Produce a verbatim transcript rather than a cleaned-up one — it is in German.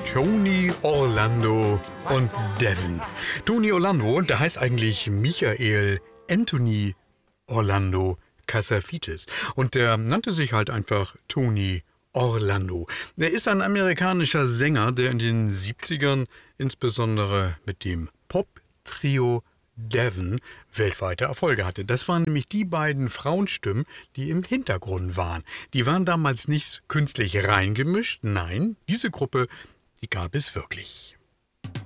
Tony Orlando und Devin. Tony Orlando, der heißt eigentlich Michael Anthony Orlando Cassavetes. Und der nannte sich halt einfach Tony Orlando. Er ist ein amerikanischer Sänger, der in den siebzigern insbesondere mit dem Pop-Trio Devin weltweite Erfolge hatte. Das waren nämlich die beiden Frauenstimmen, die im Hintergrund waren. Die waren damals nicht künstlich reingemischt. Nein, diese Gruppe, die gab es wirklich.